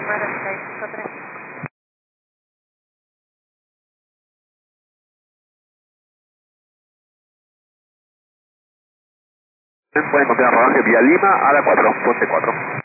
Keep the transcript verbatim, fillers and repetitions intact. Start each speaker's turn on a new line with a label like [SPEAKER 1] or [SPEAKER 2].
[SPEAKER 1] nueve seis cinco tres.
[SPEAKER 2] Pueden encontrar rodaje vía Lima a la cuatro, Ponte cuatro.